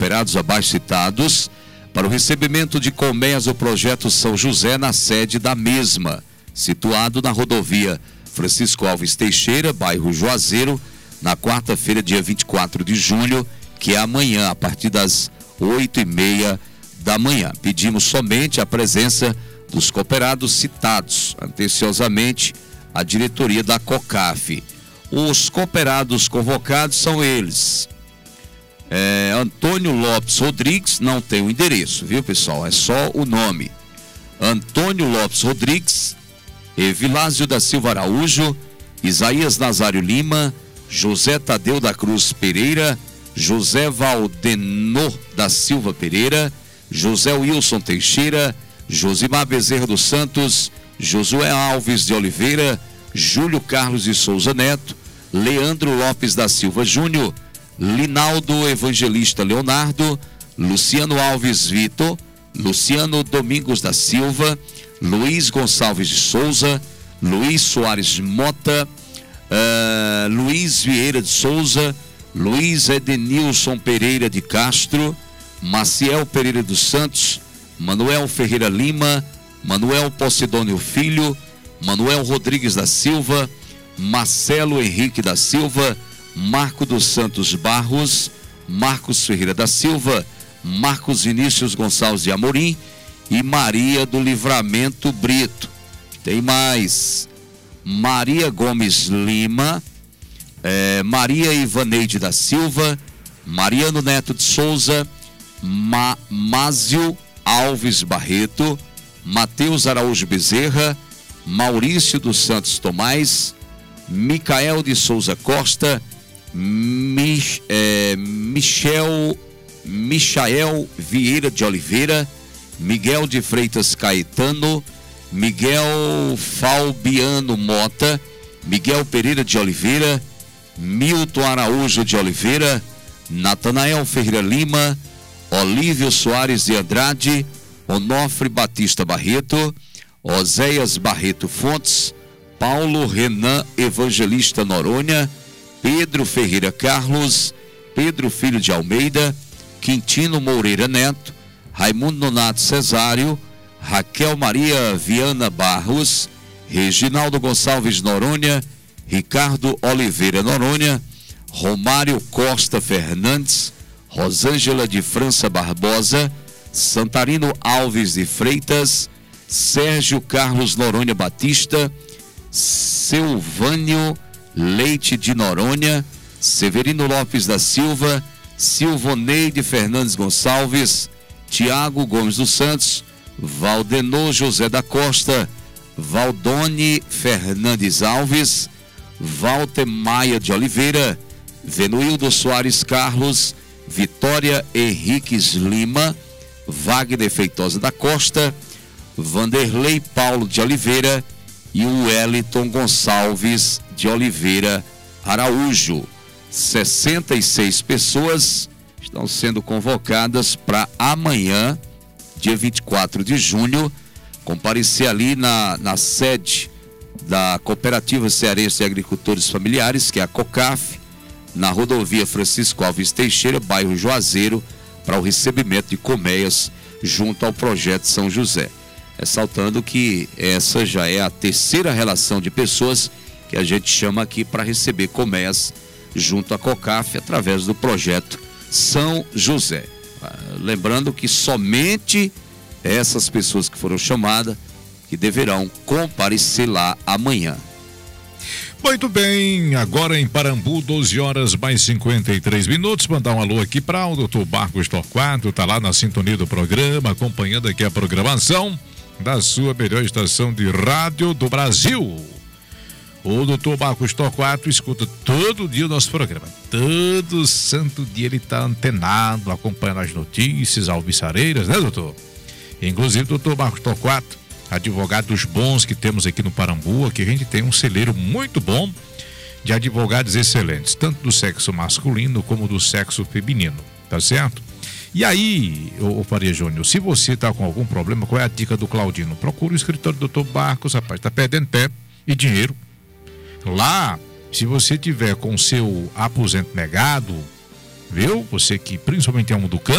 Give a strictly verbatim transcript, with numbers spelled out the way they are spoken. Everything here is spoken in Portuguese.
cooperados abaixo citados para o recebimento de colmeias do projeto São José na sede da mesma, situado na rodovia Francisco Alves Teixeira, bairro Juazeiro, na quarta-feira, dia vinte e quatro de julho, que é amanhã, a partir das oito e meia da manhã. Pedimos somente a presença dos cooperados citados atenciosamente à diretoria da COCAF. Os cooperados convocados são eles: é, Antônio Lopes Rodrigues, não tem o endereço, viu, pessoal? É só o nome. Antônio Lopes Rodrigues, Evilásio da Silva Araújo, Isaías Nazário Lima, José Tadeu da Cruz Pereira, José Valdenor da Silva Pereira, José Wilson Teixeira, Josimar Bezerra dos Santos, Josué Alves de Oliveira, Júlio Carlos de Souza Neto, Leandro Lopes da Silva Júnior, Linaldo Evangelista Leonardo, Luciano Alves Vitor, Luciano Domingos da Silva, Luiz Gonçalves de Souza, Luiz Soares Mota, uh, Luiz Vieira de Souza, Luiz Edenilson Pereira de Castro, Maciel Pereira dos Santos, Manuel Ferreira Lima, Manuel Posidônio Filho, Manuel Rodrigues da Silva, Marcelo Henrique da Silva, Marco dos Santos Barros, Marcos Ferreira da Silva, Marcos Vinícius Gonçalves de Amorim e Maria do Livramento Brito. Tem mais: Maria Gomes Lima, é, Maria Ivaneide da Silva, Mariano Neto de Souza, Ma, Mázio Alves Barreto, Matheus Araújo Bezerra, Maurício dos Santos Tomás, Micael de Souza Costa, Mich, é, Michel, Michael Vieira de Oliveira, Miguel de Freitas Caetano, Miguel Falbiano Mota, Miguel Pereira de Oliveira, Milton Araújo de Oliveira, Natanael Ferreira Lima, Olívio Soares de Andrade, Onofre Batista Barreto, Oséias Barreto Fontes, Paulo Renan Evangelista Noronha, Pedro Ferreira Carlos, Pedro Filho de Almeida, Quintino Moreira Neto, Raimundo Nonato Cesário, Raquel Maria Viana Barros, Reginaldo Gonçalves Noronha, Ricardo Oliveira Noronha, Romário Costa Fernandes, Rosângela de França Barbosa, Santarino Alves de Freitas, Sérgio Carlos Noronha Batista, Silvânio Leite de Noronha, Severino Lopes da Silva, Silvoneide Fernandes Gonçalves, Tiago Gomes dos Santos, Valdenor José da Costa, Valdone Fernandes Alves, Walter Maia de Oliveira, Venuildo Soares Carlos, Vitória Henriques Lima, Wagner Feitosa da Costa, Vanderlei Paulo de Oliveira e o Wellington Gonçalves de Oliveira Araújo. sessenta e seis pessoas estão sendo convocadas para amanhã, dia vinte e quatro de junho, comparecer ali na, na sede da Cooperativa Cearense de Agricultores Familiares, que é a COCAF, na rodovia Francisco Alves Teixeira, bairro Juazeiro, para o recebimento de colmeias junto ao projeto São José. Ressaltando que essa já é a terceira relação de pessoas que a gente chama aqui para receber colmeias junto à COCAF através do projeto São José. Lembrando que somente essas pessoas que foram chamadas que deverão comparecer lá amanhã. Muito bem, agora em Parambu, doze horas mais cinquenta e três minutos. Mandar um alô aqui para o doutor Marcos Torquato, tá lá na sintonia do programa, acompanhando aqui a programação da sua melhor estação de rádio do Brasil. O doutor Marcos Torquato escuta todo dia o nosso programa. Todo santo dia ele está antenado, acompanhando as notícias, alvissareiras, né, doutor? Inclusive, doutor Marcos Torquato, advogados bons que temos aqui no Parambu, aqui a gente tem um celeiro muito bom de advogados excelentes, tanto do sexo masculino como do sexo feminino, tá certo? E aí, ô, ô Faria Júnior, se você tá com algum problema, qual é a dica do Claudino? Procure o escritório do doutor Marcos, rapaz, tá perdendo tempo e dinheiro. Lá, se você tiver com o seu aposento negado, viu? Você que principalmente é um do campo,